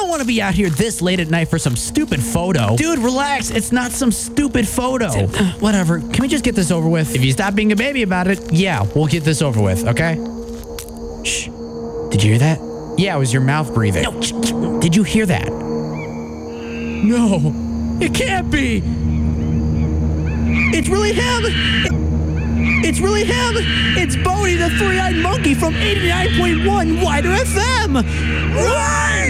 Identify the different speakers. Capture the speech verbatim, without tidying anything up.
Speaker 1: don't want to be out here this late at night for some stupid photo. Dude, relax. It's not some stupid photo. Whatever. Can we just get this over with? If you stop being a baby about it, yeah, we'll get this over with, okay? Shh. Did you hear that? Yeah, it was your mouth breathing. No. Shh, shh. Did you hear that? No. It can't be. It's really him. It's really him. It's Bodie, the three-eyed monkey from eighty-nine point one Wider F M. Run!